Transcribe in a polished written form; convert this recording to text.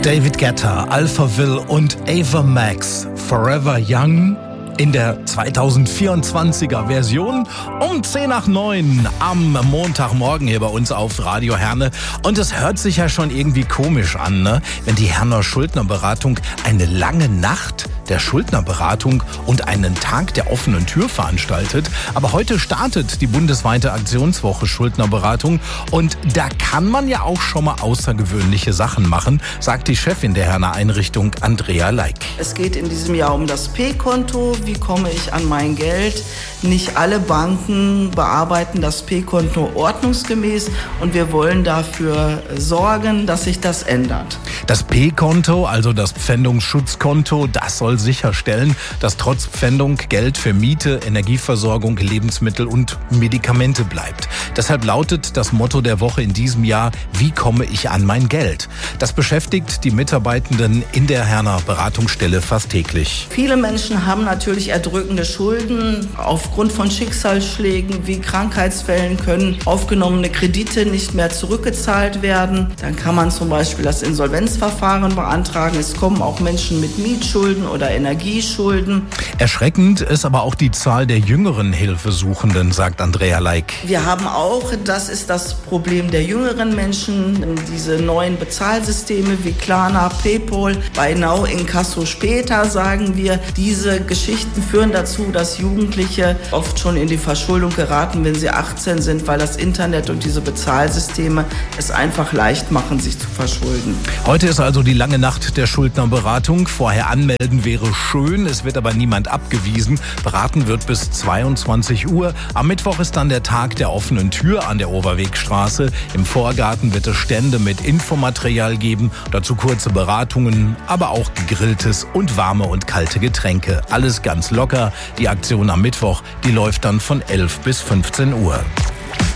David Guetta, Alphaville und Ava Max, Forever Young in der 2024er Version um 10:09 am Montagmorgen hier bei uns auf Radio Herne. Und es hört sich ja schon irgendwie komisch an, ne? Wenn die Herner Schuldnerberatung eine lange Nacht der Schuldnerberatung und einen Tag der offenen Tür veranstaltet. Aber heute startet die bundesweite Aktionswoche Schuldnerberatung und da kann man ja auch schon mal außergewöhnliche Sachen machen, sagt die Chefin der Herner Einrichtung, Andrea Leik. Es geht in diesem Jahr um das P-Konto. Wie komme ich an mein Geld? Nicht alle Banken bearbeiten das P-Konto ordnungsgemäß und wir wollen dafür sorgen, dass sich das ändert. Das P-Konto, also das Pfändungsschutzkonto, das soll sicherstellen, dass trotz Pfändung Geld für Miete, Energieversorgung, Lebensmittel und Medikamente bleibt. Deshalb lautet das Motto der Woche in diesem Jahr: Wie komme ich an mein Geld? Das beschäftigt die Mitarbeitenden in der Herner Beratungsstelle fast täglich. Viele Menschen haben natürlich erdrückende Schulden. Aufgrund von Schicksalsschlägen wie Krankheitsfällen können aufgenommene Kredite nicht mehr zurückgezahlt werden. Dann kann man zum Beispiel das Insolvenzverfahren beantragen. Es kommen auch Menschen mit Mietschulden oder Energieschulden. Erschreckend ist aber auch die Zahl der jüngeren Hilfesuchenden, sagt Andrea Leik. Wir haben auch, das ist das Problem der jüngeren Menschen, diese neuen Bezahlsysteme wie Klarna, PayPal, Buy Now, Inkasso später, sagen wir. Diese Geschichten führen dazu, dass Jugendliche oft schon in die Verschuldung geraten, wenn sie 18 sind, weil das Internet und diese Bezahlsysteme es einfach leicht machen, sich zu verschulden. Heute ist also die lange Nacht der Schuldnerberatung. Vorher anmelden wäre schön, es wird aber niemand abgewiesen. Beraten wird bis 22 Uhr. Am Mittwoch ist dann der Tag der offenen Tür an der Overwegstraße. Im Vorgarten wird es Stände mit Infomaterial geben, dazu kurze Beratungen, aber auch gegrilltes und warme und kalte Getränke. Alles ganz locker. Die Aktion am Mittwoch, die läuft dann von 11 bis 15 Uhr.